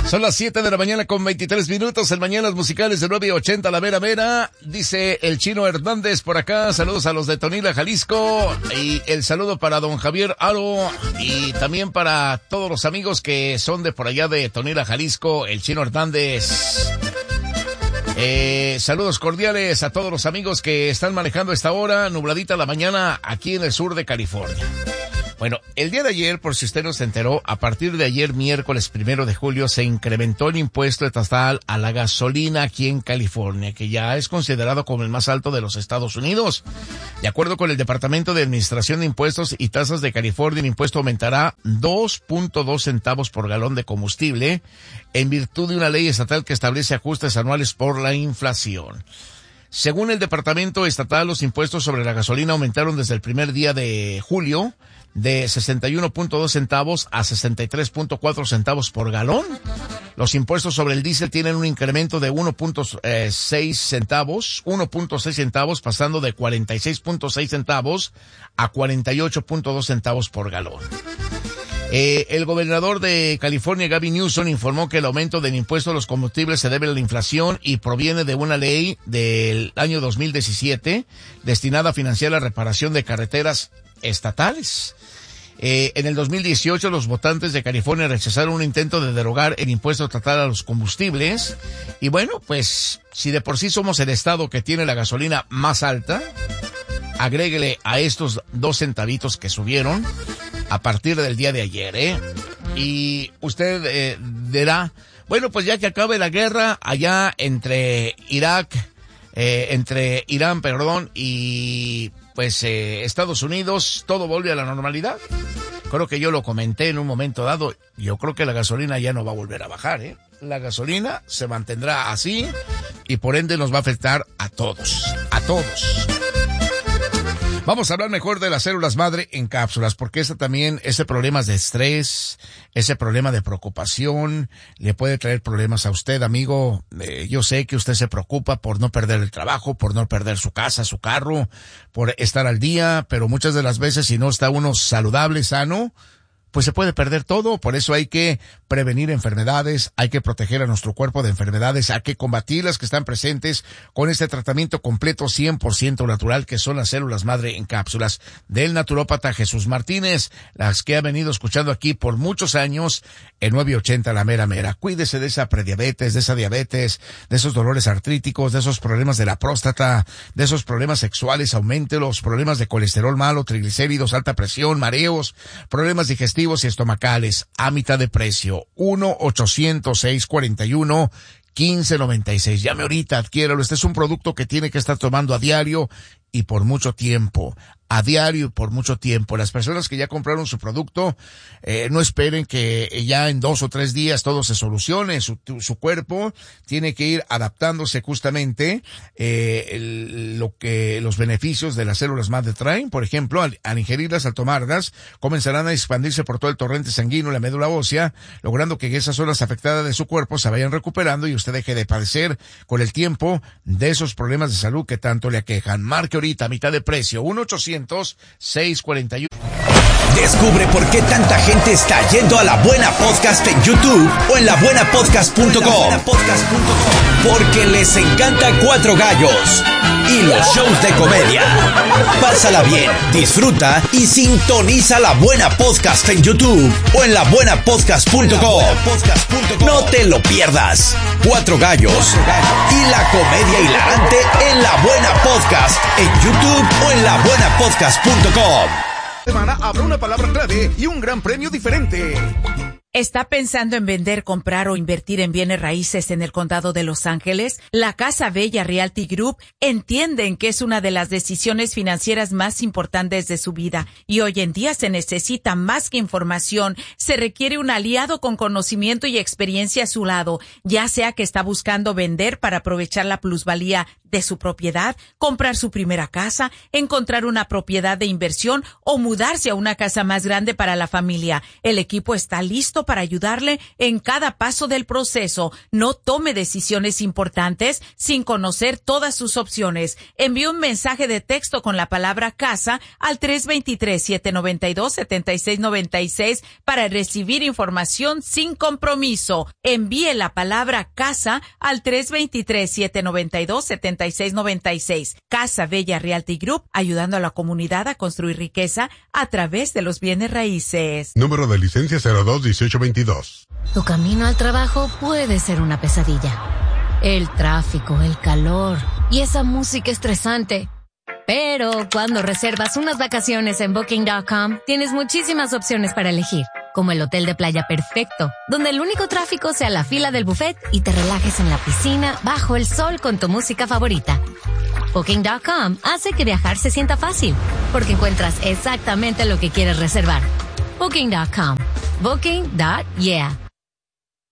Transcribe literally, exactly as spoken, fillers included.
Son las siete de la mañana con veintitrés minutos, en Mañanas Musicales de nueve ochenta, la mera mera. Dice el Chino Hernández por acá, saludos a los de Tonila, Jalisco. Y el saludo para don Javier Aro y también para todos los amigos que son de por allá de Tonila, Jalisco, el Chino Hernández. Eh, saludos cordiales a todos los amigos que están manejando esta hora, nubladita la mañana aquí en el sur de California. Bueno, el día de ayer, por si usted no se enteró, a partir de ayer, miércoles primero de julio, se incrementó el impuesto estatal a la gasolina aquí en California, que ya es considerado como el más alto de los Estados Unidos. De acuerdo con el Departamento de Administración de Impuestos y Tasas de California, el impuesto aumentará dos punto dos centavos por galón de combustible, en virtud de una ley estatal que establece ajustes anuales por la inflación. Según el Departamento Estatal, los impuestos sobre la gasolina aumentaron desde el primer día de julio, de sesenta y uno punto dos centavos a sesenta y tres punto cuatro centavos por galón. Los impuestos sobre el diésel tienen un incremento de uno punto seis centavos, uno punto seis centavos, pasando de cuarenta y seis punto seis centavos a cuarenta y ocho punto dos centavos por galón. Eh, el gobernador de California, Gavin Newsom, informó que el aumento del impuesto a los combustibles se debe a la inflación y proviene de una ley del año dos mil diecisiete destinada a financiar la reparación de carreteras estatales. Eh, en el dos mil dieciocho, los votantes de California rechazaron un intento de derogar el impuesto estatal a los combustibles. Y bueno, pues, si de por sí somos el estado que tiene la gasolina más alta, agréguele a estos dos centavitos que subieron a partir del día de ayer, ¿eh? Y usted eh, dirá, bueno, pues ya que acabe la guerra allá entre Irak, eh, entre Irán, perdón, y pues eh, Estados Unidos, todo vuelve a la normalidad. Creo que yo lo comenté en un momento dado, yo creo que la gasolina ya no va a volver a bajar, ¿eh? La gasolina se mantendrá así y por ende nos va a afectar a todos, a todos. Vamos a hablar mejor de las células madre en cápsulas, porque ese también, ese problema de estrés, ese problema de preocupación, le puede traer problemas a usted, amigo. Eh, yo sé que usted se preocupa por no perder el trabajo, por no perder su casa, su carro, por estar al día, pero muchas de las veces si no está uno saludable, sano, pues se puede perder todo. Por eso hay que prevenir enfermedades, hay que proteger a nuestro cuerpo de enfermedades, hay que combatir las que están presentes con este tratamiento completo cien por ciento natural que son las células madre en cápsulas del naturópata Jesús Martínez, las que ha venido escuchando aquí por muchos años en nueve ochenta la mera mera. Cuídese de esa prediabetes, de esa diabetes, de esos dolores artríticos, de esos problemas de la próstata, de esos problemas sexuales, aumente los problemas de colesterol malo, triglicéridos, alta presión, mareos, problemas digestivos y estomacales a mitad de precio. uno ochocientos seis cuarenta y uno quince noventa y seis. Llame ahorita, adquiéralo. Este es un producto que tiene que estar tomando a diario y por mucho tiempo. A diario y por mucho tiempo. Las personas que ya compraron su producto, eh, no esperen que ya en dos o tres días todo se solucione. Su, su cuerpo tiene que ir adaptándose justamente, eh, el, lo que, los beneficios de las células madre traen. Por ejemplo, al, al ingerirlas, al tomarlas, comenzarán a expandirse por todo el torrente sanguíneo y la médula ósea, logrando que esas zonas afectadas de su cuerpo se vayan recuperando y usted deje de padecer con el tiempo de esos problemas de salud que tanto le aquejan. Marque ahorita a mitad de precio, uno ochocientos seis cuarenta y uno. Descubre por qué tanta gente está yendo a La Buena Podcast en YouTube o en la buena podcast punto com. Porque les encanta Cuatro Gallos y los shows de comedia. Pásala bien, disfruta y sintoniza La Buena Podcast en YouTube o en la buena podcast punto com. No te lo pierdas. Cuatro Gallos y la comedia hilarante en La Buena Podcast en YouTube o en la buena podcast punto com. Semana habrá una palabra clave y un gran premio diferente. ¿Está pensando en vender, comprar o invertir en bienes raíces en el condado de Los Ángeles? La Casa Bella Realty Group entienden que es una de las decisiones financieras más importantes de su vida y hoy en día se necesita más que información. Se requiere un aliado con conocimiento y experiencia a su lado, ya sea que está buscando vender para aprovechar la plusvalía de su propiedad, comprar su primera casa, encontrar una propiedad de inversión o mudarse a una casa más grande para la familia. El equipo está listo para ayudarle en cada paso del proceso. No tome decisiones importantes sin conocer todas sus opciones. Envíe un mensaje de texto con la palabra casa al tres dos tres, siete nueve dos, siete seis nueve seis para recibir información sin compromiso. Envíe la palabra casa al tres dos tres, siete nueve dos, siete seis nueve seis. Casa Bella Realty Group, ayudando a la comunidad a construir riqueza a través de los bienes raíces. Número de licencia cero dos dieciocho veintidós. Tu camino al trabajo puede ser una pesadilla. El tráfico, el calor y esa música estresante. Pero cuando reservas unas vacaciones en Booking punto com, tienes muchísimas opciones para elegir, como el hotel de playa perfecto, donde el único tráfico sea la fila del buffet y te relajes en la piscina bajo el sol con tu música favorita. Booking punto com hace que viajar se sienta fácil, porque encuentras exactamente lo que quieres reservar. Booking punto com. Booking. Yeah.